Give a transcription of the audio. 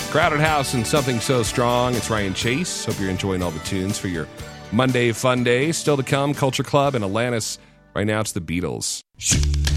Crowded House and Something So Strong. It's Ryan Chase. Hope you're enjoying all the tunes for your Monday fun day. Still to come, Culture Club and Alanis. Right now, it's the Beatles.